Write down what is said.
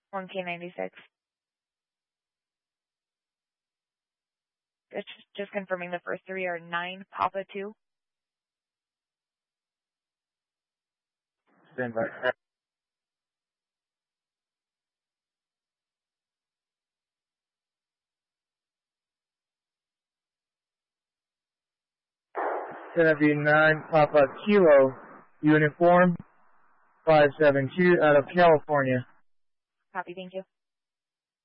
1K96. Just confirming the first three are 9 Papa 2. Stand by. Gonna be 9 Papa Kilo Uniform 572 out of California. Copy, thank you.